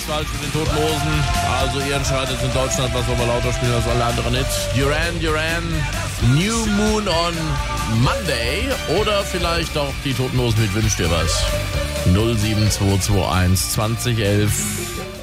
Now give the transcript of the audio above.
falsch mit den Toten Hosen. Also ihr entscheidet in Deutschland, was wir mal lauter spielen als alle anderen nicht. Duran, New Moon on Monday. Oder vielleicht auch die Toten Hosen mit Wünsch dir was. 07221 2011